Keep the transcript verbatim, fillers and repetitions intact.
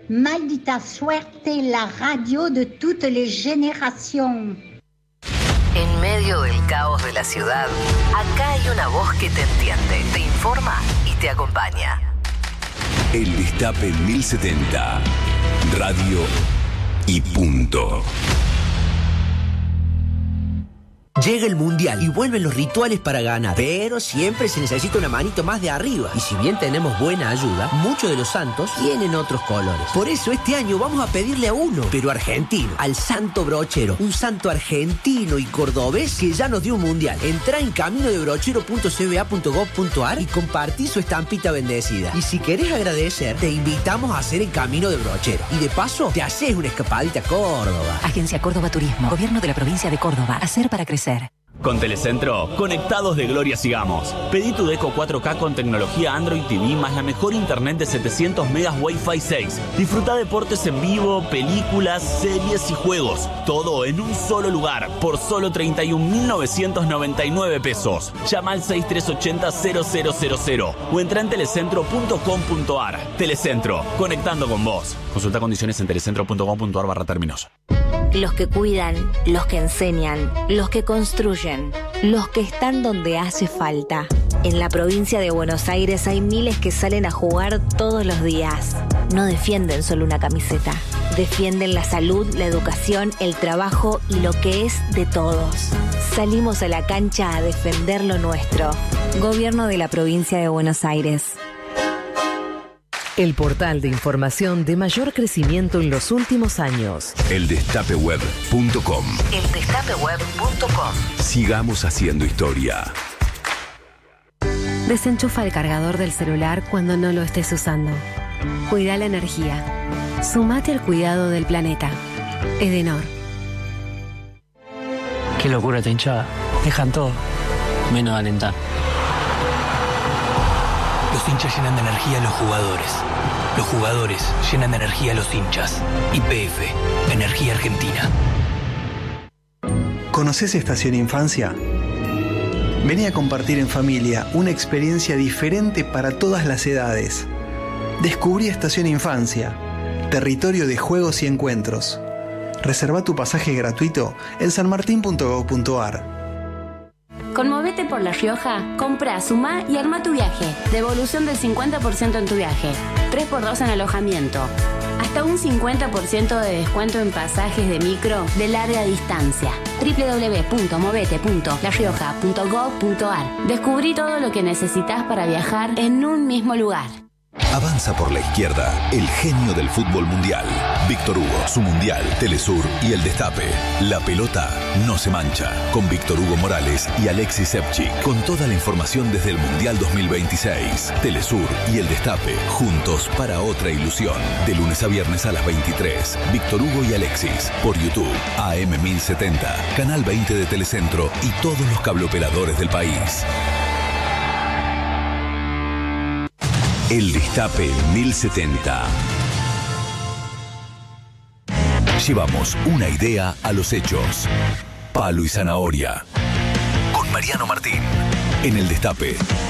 Maldita suerte, la radio de toutes les générations. En medio del caos de la ciudad, acá hay una voz que te entiende, te informa y te acompaña. El Destape mil setenta. Radio y punto. Llega el Mundial y vuelven los rituales para ganar, pero siempre se necesita una manito más de arriba. Y si bien tenemos buena ayuda, muchos de los santos tienen otros colores. Por eso este año vamos a pedirle a uno, pero argentino, al Santo Brochero, un santo argentino y cordobés que ya nos dio un Mundial. Entrá en camino de brochero punto c b a punto gov punto a r y compartí su estampita bendecida. Y si querés agradecer, te invitamos a hacer el Camino de Brochero. Y de paso, te haces una escapadita a Córdoba. Agencia Córdoba Turismo, Gobierno de la Provincia de Córdoba. Hacer para crecer. Con Telecentro, conectados de gloria sigamos. Pedí tu Deco cuatro K con tecnología Android T V más la mejor internet de setecientos megas Wi-Fi seis. Disfruta deportes en vivo, películas, series y juegos. Todo en un solo lugar, por solo treinta y un mil novecientos noventa y nueve pesos. Llama al seis tres ocho cero cero cero cero cero o entra en telecentro punto com punto a r. Telecentro, conectando con vos. Consulta condiciones en telecentro punto com punto a r barra términos. Los que cuidan, los que enseñan, los que construyen, los que están donde hace falta. En la provincia de Buenos Aires hay miles que salen a jugar todos los días. No defienden solo una camiseta. Defienden la salud, la educación, el trabajo y lo que es de todos. Salimos a la cancha a defender lo nuestro. Gobierno de la provincia de Buenos Aires. El portal de información de mayor crecimiento en los últimos años. el destape web punto com. el destape web punto com. Sigamos haciendo historia. Desenchufa el cargador del celular cuando no lo estés usando. Cuida la energía. Sumate al cuidado del planeta. Edenor. Qué locura esta hinchada. Dejan todo, menos alentar. Los hinchas llenan de energía a los jugadores. Los jugadores llenan de energía a los hinchas. Y P F, Energía Argentina. ¿Conoces Estación Infancia? Vení a compartir en familia una experiencia diferente para todas las edades. Descubrí Estación Infancia, territorio de juegos y encuentros. Reserva tu pasaje gratuito en san martín punto gov punto a r. Conmovete por La Rioja, compra, sumá y arma tu viaje. Devolución del cincuenta por ciento en tu viaje. tres por dos en alojamiento. Hasta un cincuenta por ciento de descuento en pasajes de micro de larga distancia. doble u doble u doble u punto movete punto la rioja punto gov punto a r. Descubrí todo lo que necesitas para viajar en un mismo lugar. Avanza por la izquierda, el genio del fútbol mundial. Víctor Hugo, su mundial, Telesur y el Destape. La pelota no se mancha. Con Víctor Hugo Morales y Alexis Sepchik. Con toda la información desde el Mundial dos mil veintiséis. Telesur y el Destape, juntos para otra ilusión. De lunes a viernes a las veintitrés. Víctor Hugo y Alexis. Por YouTube, A M mil setenta, Canal veinte de Telecentro y todos los cableoperadores del país. El Destape mil setenta. Llevamos una idea a los hechos. Palo y zanahoria. Con Mariano Martín. En El Destape.